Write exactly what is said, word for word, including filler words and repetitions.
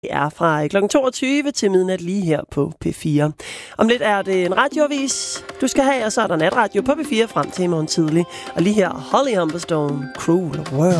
er fra klokken toogtyve til midnat lige her på P fire. Om lidt er det en radioavis, du skal have, og så er der natradio på P fire frem til i morgen tidlig. Og lige her, Holly Humberstone, Cruel World.